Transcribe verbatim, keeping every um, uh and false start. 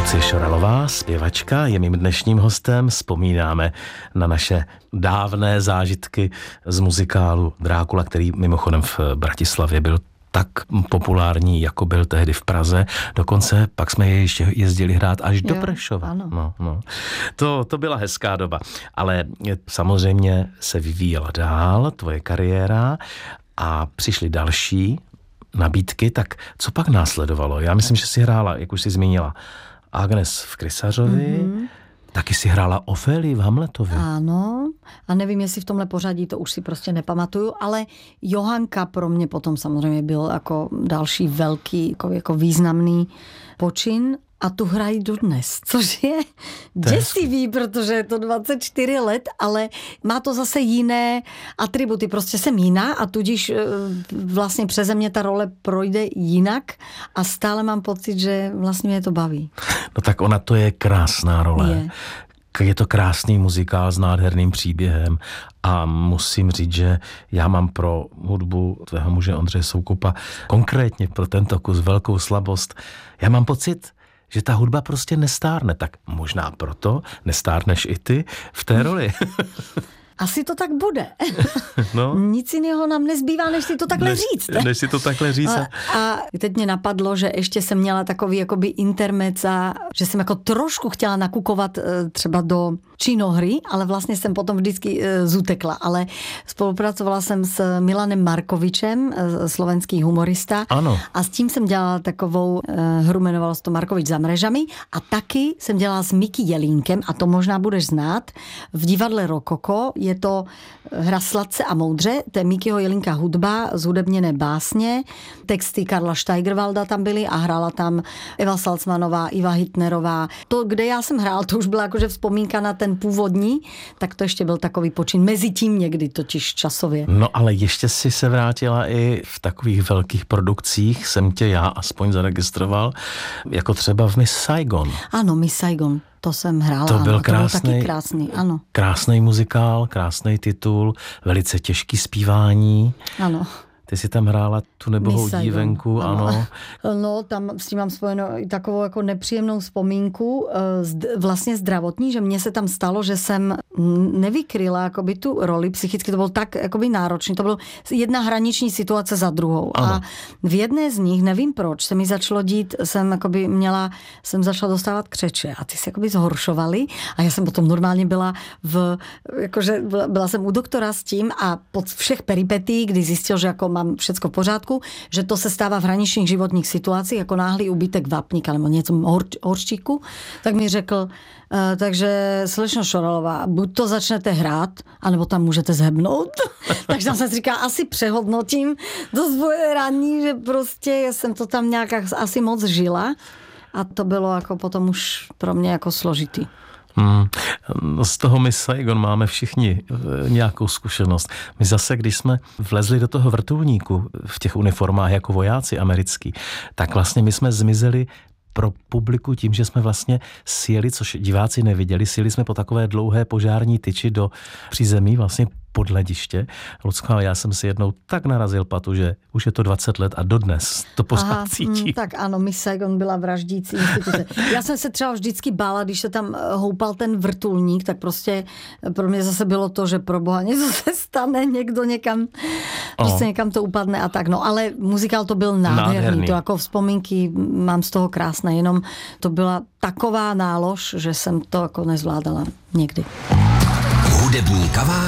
Lucie Šoralová, zpěvačka, je mým dnešním hostem. Vzpomínáme na naše dávné zážitky z muzikálu Drákula, který mimochodem v Bratislavě byl tak populární, jako byl tehdy v Praze. Dokonce pak jsme je ještě jezdili hrát až do Prešova. Ano. No, no. To, to byla hezká doba. Ale samozřejmě se vyvíjela dál tvoje kariéra a přišly další nabídky, tak co pak následovalo? Já myslím, že si hrála, jak už jsi zmínila, Agnes v Krysařovi, mm-hmm. taky si hrála Ofélii v Hamletovi. Ano, a nevím, jestli v tomhle pořadí, to už si prostě nepamatuju, ale Johanka pro mě potom samozřejmě byl jako další velký, jako, jako významný počin. A tu hrají dodnes, což je děsivý, protože je to dvacet čtyři let, ale má to zase jiné atributy. Prostě jsem jiná a tudíž vlastně přeze mě ta role projde jinak a stále mám pocit, že vlastně mě to baví. No tak ona to je krásná role. Je. Je to krásný muzikál s nádherným příběhem a musím říct, že já mám pro hudbu tvého muže Ondřeje Soukupa konkrétně pro tento kus velkou slabost. Já mám pocit, že ta hudba prostě nestárne, tak možná proto nestárneš i ty v té roli. Asi to tak bude. No. Nic jiného nám nezbývá, než si to takhle než, říct. Než si to takhle říct. A, a teď mě napadlo, že ještě jsem měla takový jakoby intermezza, že jsem jako trošku chtěla nakukovat třeba do činohry, ale vlastně jsem potom vždycky zutekla. Ale spolupracovala jsem s Milanem Markovičem, slovenský humorista. Ano. A s tím jsem dělala takovou hru, jmenovalo se to Markovič za mrežami. A taky jsem dělala s Miky Jelínkem, a to možná budeš znát, v divadle Rokoko. Je to hra Sladce a moudře, to je Mikyho Jelínka hudba, zhudebněné básně, texty Karla Steigerwalda tam byly a hrála tam Eva Salcmanová, Iva Hitnerová. To, kde já jsem hrál, to už byla jakože vzpomínka na ten původní, tak to ještě byl takový počin. Mezi tím někdy totiž časově. No ale ještě si se vrátila i v takových velkých produkcích, jsem tě já aspoň zaregistroval, jako třeba v Miss Saigon. Ano, Miss Saigon. To jsem hrála, to byl ano, krásný, to byl taky krásný, ano. Krásný muzikál, krásný titul, velice těžký zpívání. Ano. Ty jsi tam hrála tu nebohou dívenku, ano. ano. No, tam s tím mám spojenou i takovou jako nepříjemnou vzpomínku, vlastně zdravotní, že mně se tam stalo, že jsem nevykryla jakoby tu roli psychicky, to bylo tak jakoby náročný, to bylo jedna hraniční situace za druhou. Ano. A v jedné z nich, nevím proč, se mi začalo dít, jsem jakoby měla, jsem začala dostávat křeče a ty se jakoby zhoršovaly a já jsem potom normálně byla v, jakože byla, byla jsem u doktora s tím a pod všech peripetí, kdy zjistil, že jako mám všecko v pořádku, že to se stává v hraničních životních situacích, jako náhlý úbytek vápníka nebo něco hor, horčíku, tak mi řekl, uh, takže slečno Šoralová, buď to začnete hrát, anebo tam můžete zhebnout. Takže tam se říká, asi přehodnotím to svoje raní, že prostě jsem to tam nějak asi moc žila a to bylo jako potom už pro mě jako složitý. Hmm. Z toho Miss Saigon máme všichni nějakou zkušenost. My zase, když jsme vlezli do toho vrtulníku v těch uniformách jako vojáci americký, tak vlastně my jsme zmizeli pro publiku tím, že jsme vlastně sjeli, což diváci neviděli, sjeli jsme po takové dlouhé požární tyči do přízemí, vlastně pod hlediště. Lucka, já jsem si jednou tak narazil patu, že už je to dvacet let a dodnes to pořád Aha, cítí. Mm, tak ano, Miss Saigon byla vraždící instituce. Já jsem se třeba vždycky bála, když se tam houpal ten vrtulník, tak prostě pro mě zase bylo to, že pro boha něco se stane, někdo někam, prostě oh. někam to upadne a tak. No, ale muzikál to byl nádherný. nádherný. To jako vzpomínky mám z toho krásné, jenom to byla taková nálož, že jsem to jako nezvládala někdy. Hudební kavár